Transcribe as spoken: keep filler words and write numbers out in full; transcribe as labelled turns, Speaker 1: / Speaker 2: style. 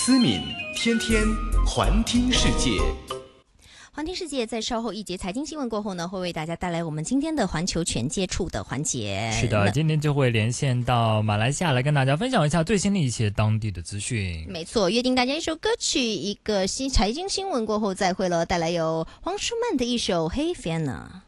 Speaker 1: 思敏天天环听世界。
Speaker 2: 环听世界在稍后一节财经新闻过后呢，会为大家带来我们今天的环球全接触的环节。
Speaker 3: 是的，今天就会连线到马来西亚来跟大家分享一下最新的一些当地的资讯。
Speaker 2: 没错，约定大家一首歌曲，一个新财经新闻过后再会了，带来有黄舒曼的一首《黑 Fiona》。